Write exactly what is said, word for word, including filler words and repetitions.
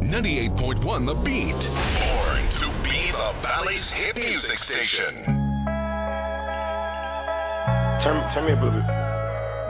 ninety-eight point one The Beat. Born to be the Valley's hit music station. Turn, turn me up a little bit.